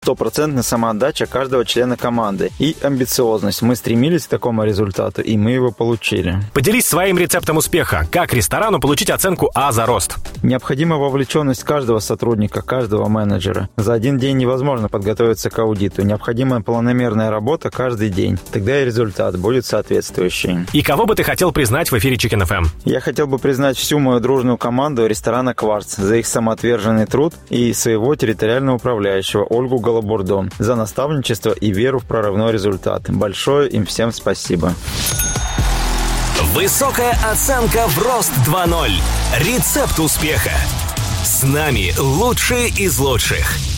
Стопроцентная самоотдача каждого члена команды и амбициозность. Мы стремились к такому результату, и мы его получили. Поделись своим рецептом успеха. Как ресторану получить оценку А за рост? Необходима вовлеченность каждого сотрудника, каждого менеджера. За один день невозможно подготовиться к аудиту. Необходима планомерная работа каждый день. Тогда и результат будет соответствующий. И кого бы ты хотел признать в эфире Chicken FM? Я хотел бы признать всю мою дружную команду ресторана «Кварц» за их самоотверженный труд и своего территориального управляющего Ольгу Голобурдо за наставничество и веру в прорывной результат. Большое им всем спасибо. Высокая оценка в рост 2.0. Рецепт успеха. С нами лучшие из лучших.